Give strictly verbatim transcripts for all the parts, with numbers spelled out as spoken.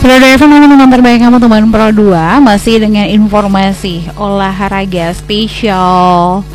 Sudah ada F M teman terbaik kamu teman Pro dua, masih dengan informasi olahraga spesial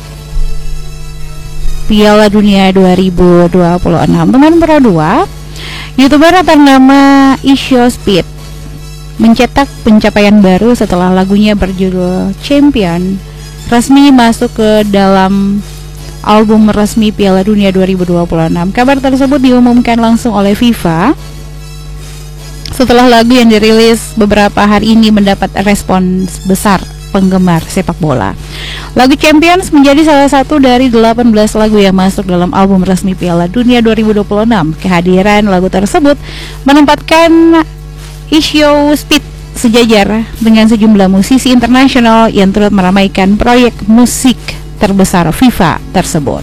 Piala Dunia dua ribu dua puluh enam. Teman Pro dua, YouTuber ternama Isyo Speed mencetak pencapaian baru setelah lagunya berjudul Champion resmi masuk ke dalam album resmi Piala Dunia dua ribu dua puluh enam. Kabar tersebut diumumkan langsung oleh FIFA setelah lagu yang dirilis beberapa hari ini mendapat respons besar penggemar sepak bola. Lagu Champions menjadi salah satu dari delapan belas lagu yang masuk dalam album resmi Piala Dunia dua ribu dua puluh enam. Kehadiran lagu tersebut menempatkan Isyo Speed sejajar dengan sejumlah musisi internasional yang turut meramaikan proyek musik terbesar FIFA tersebut.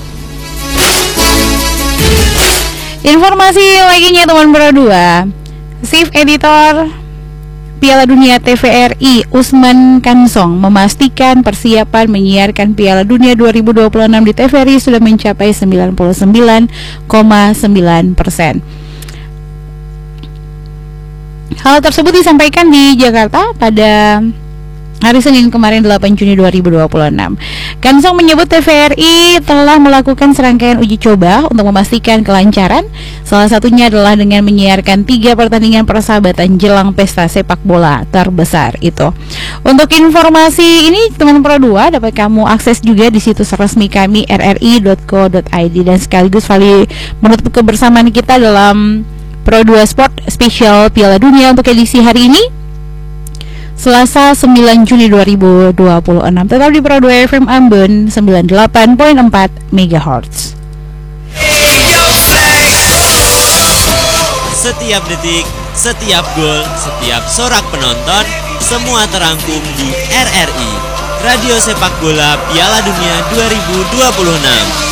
Informasi lainnya teman Pro dua, Chief Editor Piala Dunia T V R I Usman Kansong memastikan persiapan menyiarkan Piala Dunia dua ribu dua puluh enam di T V R I sudah mencapai sembilan puluh sembilan koma sembilan persen. Hal tersebut disampaikan di Jakarta pada hari Senin kemarin delapan Juni dua ribu dua puluh enam. Kansong menyebut T V R I telah melakukan serangkaian uji coba untuk memastikan kelancaran. Salah satunya adalah dengan menyiarkan tiga pertandingan persahabatan jelang pesta sepak bola terbesar itu. Untuk informasi ini teman Pro dua dapat kamu akses juga di situs resmi kami r r i dot co dot i d, dan sekaligus Vali menutup kebersamaan kita dalam Pro dua Sport Spesial Piala Dunia untuk edisi hari ini Selasa sembilan Juni dua ribu dua puluh enam. Tetap di Pro dua F M Ambon sembilan puluh delapan koma empat megahertz. Setiap detik, setiap gol, setiap sorak penonton, semua terangkum di R R I Radio Sepak Bola Piala Dunia dua ribu dua puluh enam.